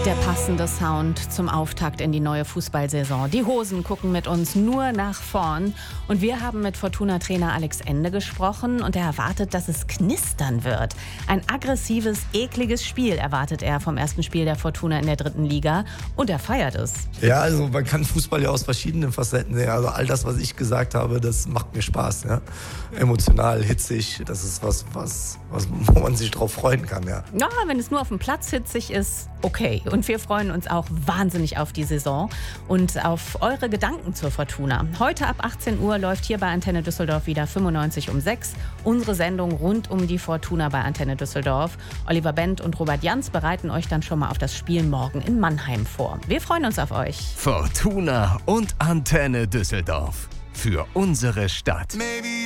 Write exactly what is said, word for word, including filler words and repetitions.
Der passende Sound zum Auftakt in die neue Fußballsaison. Die Hosen gucken mit uns nur nach vorn. Und wir haben mit Fortuna-Trainer Alex Ende gesprochen und er erwartet, dass es knistern wird. Ein aggressives, ekliges Spiel erwartet er vom ersten Spiel der Fortuna in der dritten Liga. Und er feiert es. Ja, also man kann Fußball ja aus verschiedenen Facetten sehen. Also all das, was ich gesagt habe, das macht mir Spaß. Ja? Emotional, hitzig, das ist was, was, was, wo man sich drauf freuen kann. Ja. Ja, wenn es nur auf dem Platz hitzig ist, okay. Und wir freuen uns auch wahnsinnig auf die Saison und auf eure Gedanken zur Fortuna. Heute ab achtzehn Uhr läuft hier bei Antenne Düsseldorf wieder fünfundneunzig um sechs. Unsere Sendung rund um die Fortuna bei Antenne Düsseldorf. Oliver Bendt und Robert Jans bereiten euch dann schon mal auf das Spiel morgen in Mannheim vor. Wir freuen uns auf euch. Fortuna und Antenne Düsseldorf. Für unsere Stadt.